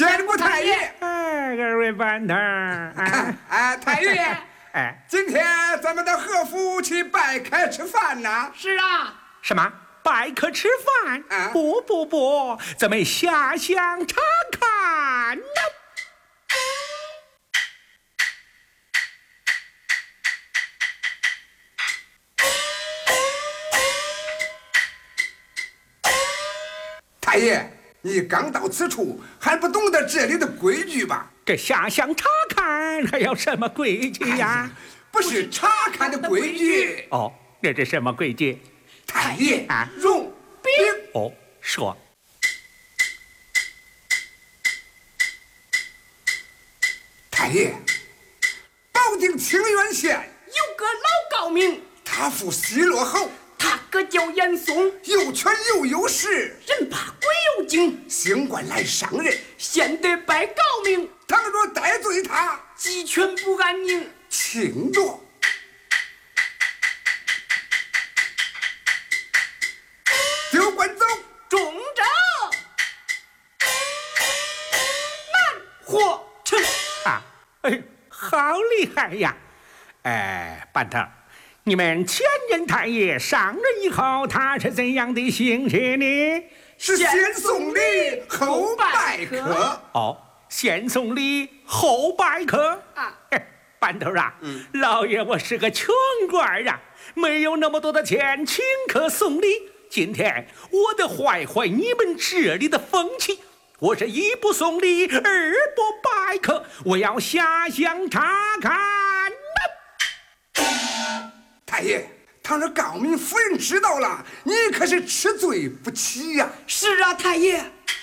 见过太爷。 哎，二位班头哎，太爷， 哎， 今天咱们到何府去拜客吃饭呢？ 是啊， 什么拜客吃饭？ 啊不，咱们下乡查看呢。 太爷，你刚到此处，还不懂得这里的规矩吧？ 这下乡查看还要什么规矩呀？ 不是查看的规矩。 哦，那这什么规矩？ 太爷啊容禀。 哦，说。 太爷，保定清源县有个老高明， 他父西落后， 他哥叫严嵩， 有权又有势， 人怕鬼有精， 星官来上任， 先得拜高明， 倘若得罪他， 鸡犬不安宁。 请着。丢官走。 中正，南火城。 啊，哎，好厉害呀！哎，班头，你们前任太爷上任以后，他是怎样的行事呢？ 是先送礼后拜客。 哦，先送礼后拜客啊！ 哎，班头啊，老爷我是个穷官啊，没有那么多的钱请客送礼。今天我得坏坏你们这里的风气，我是一不送礼，二不拜客，我要下乡查看。 太爷，倘若高明夫人知道了，你可是吃罪不起呀！ 是啊，太爷。